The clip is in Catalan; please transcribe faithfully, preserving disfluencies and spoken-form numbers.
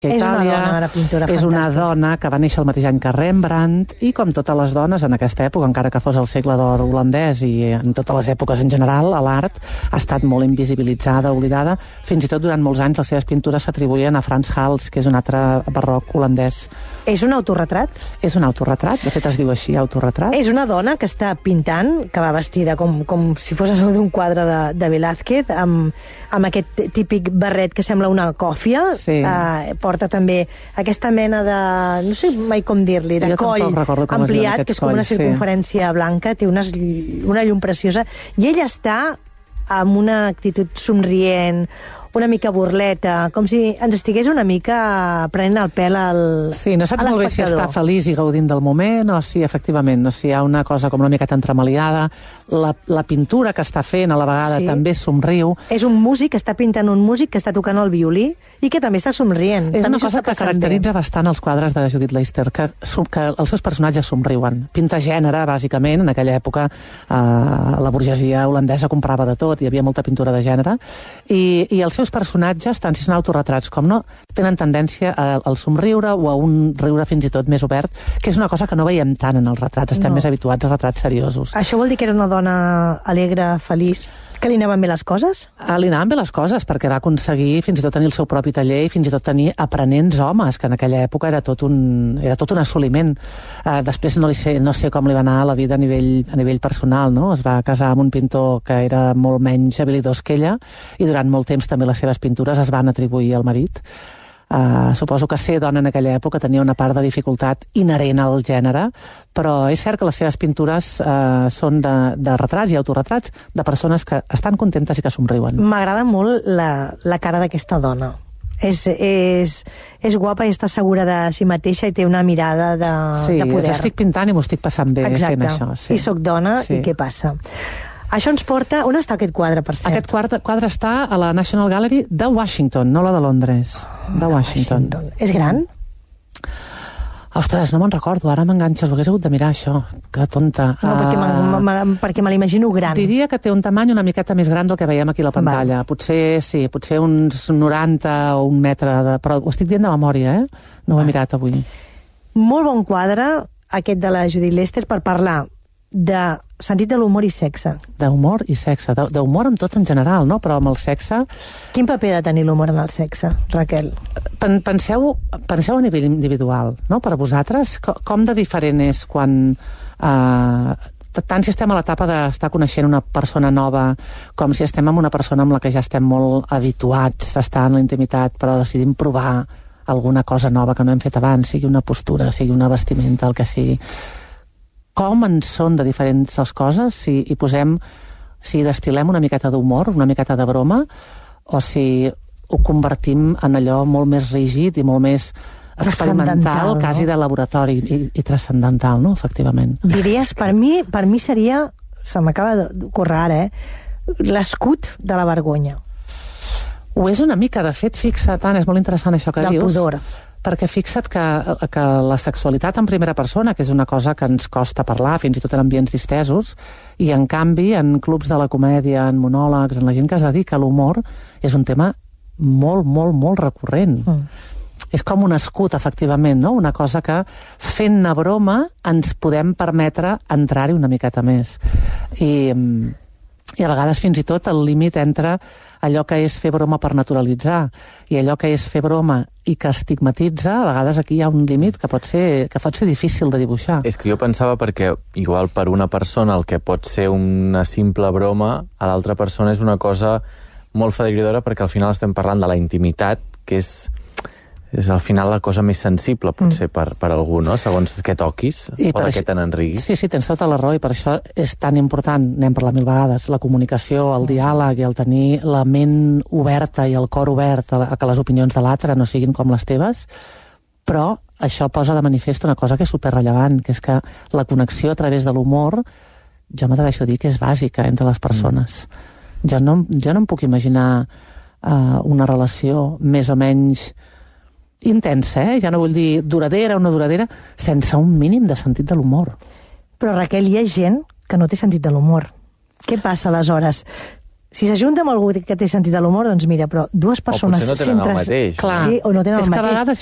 És Itàlia, una dona, la pintura és una fantàstica. dona que va néixer el mateix any que Rembrandt i com totes les dones en aquesta època, encara que fos el segle d'or holandès i en totes les èpoques en general, a l'art ha estat molt invisibilitzada, oblidada. Fins i tot durant molts anys les seves pintures s'atribuïen a Frans Hals, que és un altre barroc holandès. És un autorretrat? És un autorretrat, de fet es diu així, autorretrat. És una dona que està pintant, que va vestida com, com si fos d'un quadre de, de Velázquez, amb, amb aquest típic barret que sembla una còfia. Sí. Eh, porta també aquesta mena de, no sé mai com dir-li, de Jo coll tampoc recordo com es diuen ampliat, aquests que és com una colls, sí. circunferència blanca, té unes, una llum preciosa, i ella està amb una actitud somrient, una mica burleta, com si ens estigués una mica prenent el pèl al Sí, no saps molt bé si està feliç i gaudint del moment o si, efectivament, no, si hi ha una cosa com una miqueta entremaliada. La, la pintura que està fent a la vegada Sí. també somriu. És un músic, està pintant un músic que està tocant el violí i que també està somrient. És també una s'ho cosa està que passant caracteritza bé. bastant els quadres de Judith Leyster, que, som- que els seus personatges somriuen. Pinta gènere, bàsicament. En aquella època eh, la burgesia holandesa comprava de tot, hi havia molta pintura de gènere, i, i els seus personatges, tant si són autorretrats com no, tenen tendència a, al somriure o a un riure fins i tot més obert, que és una cosa que no veiem tant en els retrats, estem No. més habituats a retrats seriosos. Això vol dir que era una dona alegre, feliç, que li anaven bé les coses? Ah, li anaven bé les coses, perquè va aconseguir fins i tot tenir el seu propi taller i fins i tot tenir aprenents homes, que en aquella època era tot un, era tot un assoliment. Uh, després no, li sé, no sé com li va anar a la vida a nivell, a nivell personal, no? Es va casar amb un pintor que era molt menys habilidós que ella i durant molt temps també les seves pintures es van atribuir al marit. Uh, suposo que ser dona en aquella època tenia una part de dificultat inherent al gènere, però és cert que les seves pintures uh, són de, de retrats i autorretrats de persones que estan contentes i que somriuen. M'agrada molt la, la cara d'aquesta dona. És, és, és guapa i està segura de si mateixa i té una mirada de, sí, de poder. Sí, estic pintant i m'ho estic passant bé Exacte. fent això. Sí. I sóc dona, Sí. i què passa? Això ens porta... On està aquest quadre, per cert? Aquest quadre, quadre està a la National Gallery de Washington, no la de Londres. De Washington. Washington. És gran? Ostres, no me'n recordo, ara m'enganxes, ho hagués hagut de mirar, això. Que tonta. No, perquè, Ah, me, me, perquè me l'imagino gran. Diria que té un tamany una miqueta més gran del que veiem aquí a la pantalla. Val. Potser, sí, potser uns noranta o un metre, de... però ho estic dient de memòria, eh? No ho he mirat avui. Molt bon quadre, aquest de la Judith Leyster, per parlar de sentit de l'humor i sexe. D'humor i sexe. De- D'humor amb tot en general, no? Però amb el sexe... Quin paper ha de tenir l'humor en el sexe, Raquel? Pen- Penseu, penseu a nivell individual, no? Per a vosaltres, co- com de diferent és quan... Eh, t- tant si estem a l'etapa d'estar coneixent una persona nova com si estem amb una persona amb la que ja estem molt habituats a estar en la intimitat, però decidim provar alguna cosa nova que no hem fet abans, sigui una postura, sigui una vestimenta, el que sigui. Com en són de diferents les coses, si hi posem, si destil·lem una miqueta d'humor, una miqueta de broma, o si ho convertim en allò molt més rígid i molt més experimental, Transcendental, no? quasi de laboratori i, i transcendental, no?, efectivament. Diries, per mi, per mi seria, se m'acaba d'ocórrer ara, eh? l'escut de la vergonya. Ho és una mica, de fet, fixa't, Anna, és molt interessant això que Del dius. pudor. Perquè fixa't que, que la sexualitat en primera persona, que és una cosa que ens costa parlar, fins i tot en ambients distesos, i en canvi en clubs de la comèdia, en monòlegs, en la gent que es dedica a l'humor, és un tema molt, molt, molt recurrent. Mm. És com un escut, efectivament, no? Una cosa que, fent-ne broma, ens podem permetre entrar-hi una miqueta més. I... I a vegades fins i tot el límit entre allò que és fer broma per naturalitzar i allò que és fer broma i que estigmatitza, a vegades aquí hi ha un límit que pot ser, que pot ser difícil de dibuixar. És que jo pensava perquè, igual per una persona el que pot ser una simple broma, a l'altra persona és una cosa molt federidora perquè al final estem parlant de la intimitat, que és... és al final la cosa més sensible, potser, mm. per, per algú, no? Segons què toquis I o de això- què te n'enriguis. Sí, sí, tens tota la raó, i per això és tan important, n'hem parlat mil vegades, la comunicació, el diàleg i el tenir la ment oberta i el cor obert a, la, a que les opinions de l'altre no siguin com les teves, però això posa de manifest una cosa que és superrellevant, que és que la connexió a través de l'humor, jo m'atreveixo a dir que és bàsica entre les persones. Mm. Jo, no, jo no em puc imaginar uh, una relació més o menys intensa, eh? Ja no vull dir duradera o no duradera, sense un mínim de sentit de l'humor. Però, Raquel, hi ha gent que no té sentit de l'humor. Què passa, aleshores? Si s'ajunta amb algú que té sentit de l'humor, doncs mira, però dues persones potser no tenen el sempre... mateix. Clar, Sí, o no tenen és el que a mateix. vegades